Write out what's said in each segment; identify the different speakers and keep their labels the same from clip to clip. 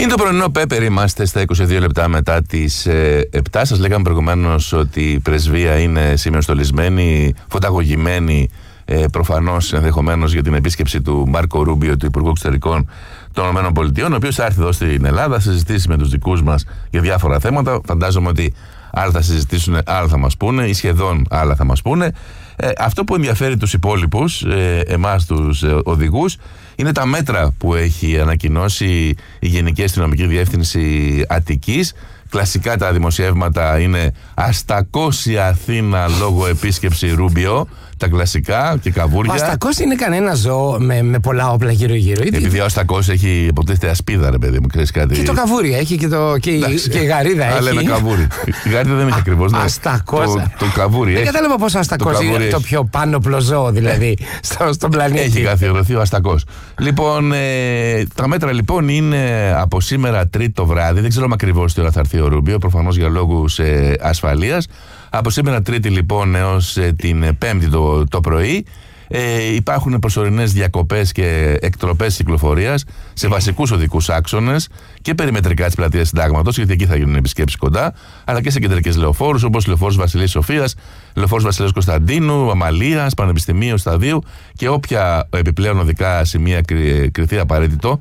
Speaker 1: Είναι το πρωινό Πέπερ, είμαστε στα 22 λεπτά μετά τις 7. Σας λέγαμε προηγουμένως ότι η πρεσβεία είναι σήμερα στολισμένη, φωταγωγημένη, προφανώς ενδεχομένως για την επίσκεψη του Μάρκο Ρούμπιο, του Υπουργού Εξωτερικών των ΗΠΑ, ο οποίος θα έρθει εδώ στην Ελλάδα, θα συζητήσει με τους δικούς μας για διάφορα θέματα. Φαντάζομαι ότι άλλα θα συζητήσουν, άλλα θα μας πούνε, ή σχεδόν άλλα θα μας πούνε. Αυτό που ενδιαφέρει τους υπόλοιπους, εμάς τους οδηγούς, είναι τα μέτρα που έχει ανακοινώσει η Γενική Αστυνομική Διεύθυνση Αττικής. Κλασικά τα δημοσιεύματα είναι «Αστακώσει Αθήνα λόγω επίσκεψη Ρούμπιο». Τα κλασικά και καβούρια.
Speaker 2: Ο Αστακός είναι κανένα ζώο με πολλά όπλα γύρω-γύρω.
Speaker 1: Επειδή ο Αστακός έχει υποτίθεται ασπίδα, ρε παιδί μου, ξέρεις κάτι.
Speaker 2: Και το καβούρι έχει και η γαρίδα έχει.
Speaker 1: Αλλά ένα καβούρι. Η γαρίδα δεν έχει ακριβώς. Ναι.
Speaker 2: Αστακός.
Speaker 1: Το καβούρι έχει.
Speaker 2: Δεν κατάλαβα πώς ο Αστακός είναι το πιο πάνωπλο ζώο δηλαδή στον πλανήτη.
Speaker 1: Έχει καθιερωθεί ο Αστακός. Λοιπόν, τα μέτρα λοιπόν είναι από σήμερα Τρίτη το βράδυ. Δεν ξέρω ακριβώς τι ώρα θα έρθει ο Ρούμπιο, προφανώς για λόγους ασφαλείας. Από σήμερα Τρίτη λοιπόν έως την Πέμπτη το πρωί υπάρχουν προσωρινές διακοπές και εκτροπές κυκλοφορίας σε βασικούς οδικούς άξονες και περιμετρικά της πλατείας Συντάγματος, γιατί εκεί θα γίνουν επισκέψεις κοντά, αλλά και σε κεντρικές λεωφόρους όπως λεωφόρος Βασιλείας Σοφίας, λεωφόρος Βασιλέως Κωνσταντίνου, Αμαλίας, Πανεπιστημίου, Σταδίου και όποια επιπλέον οδικά σημεία κριθεί απαραίτητο.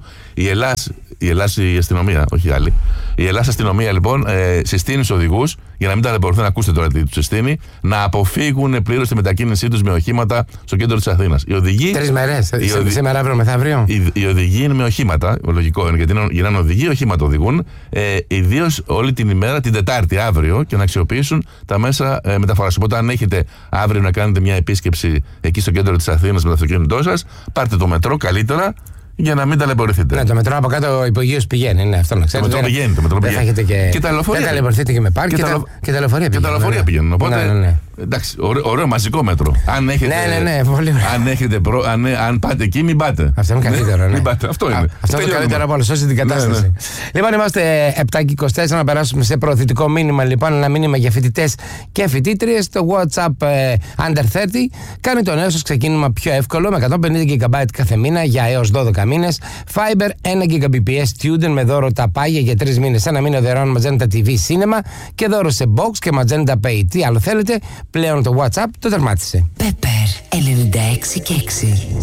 Speaker 1: Η αστυνομία, όχι άλλη. Η Ελλάς αστυνομία λοιπόν συστήνει στους οδηγούς, για να μην ταλαιπωρηθούν, ακούστε τώρα τι τους συστήνει, να αποφύγουν πλήρως τη μετακίνησή τους με οχήματα στο κέντρο της Αθήνας. Οι οδηγοί.
Speaker 2: 3 μέρες, σήμερα, αύριο, μεθαύριο.
Speaker 1: Οι οδηγοί είναι με οχήματα, λογικό είναι, γιατί για να είναι οδηγοί, οχήματα οδηγούν, ιδίως όλη την ημέρα, την Τετάρτη, αύριο, και να αξιοποιήσουν τα μέσα μεταφοράς. Οπότε, αν έχετε αύριο να κάνετε μια επίσκεψη εκεί στο κέντρο της Αθήνας με το αυτοκίνητό σας, πάρτε το μετρό καλύτερα, για να μην ταλαιπωρηθείτε. Ναι,
Speaker 2: το μετρό από κάτω υπογείως πηγαίνει, ναι, αυτό να ξέρετε.
Speaker 1: Το μετρό πηγαίνει.
Speaker 2: Και τα λεωφορεία. Δεν ταλαιπωρηθείτε και με πάρκ και τα λεωφορεία πηγαίνουν.
Speaker 1: Και τα λεωφορεία πηγαίνουν. Οπότε,
Speaker 2: ναι.
Speaker 1: Εντάξει, ωραίο μαζικό μέτρο. Αν έχετε,
Speaker 2: ναι, πολύ ωραίο.
Speaker 1: Αν πάτε εκεί, μην πάτε.
Speaker 2: Αυτό είναι καλύτερο, ναι.
Speaker 1: Αυτό είναι.
Speaker 2: Αυτό είναι το καλύτερο από όλο, σώσει την κατάσταση. Ναι. Λοιπόν, είμαστε 7:24 να περάσουμε σε προωθητικό μήνυμα. Λοιπόν, ένα μήνυμα για φοιτητές και φοιτήτριες. Το WhatsApp Under 30 κάνει το νέο σας ξεκίνημα πιο εύκολο με 150 GB κάθε μήνα για έως 12 μήνες. Fiber 1 Gbps Student με δώρο τα πάγια για 3 μήνες. Ένα μήνα δωρεάν Magenta TV Cinema και δώρο σε box και Magenta Pay. Τι άλλο θέλετε, πλέον το WhatsApp το τερμάτισε.
Speaker 3: Pepper 96 και 6.